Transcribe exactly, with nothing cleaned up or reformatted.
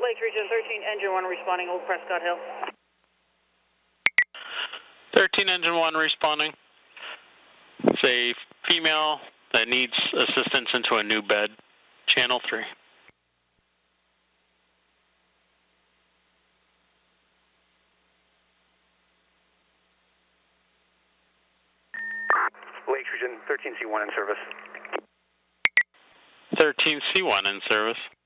Lake Region thirteen, engine one responding, Old Prescott Hill. thirteen, engine one responding. It's a female that needs assistance into a new bed, channel three. Lake Region thirteen C one in service. thirteen C one in service.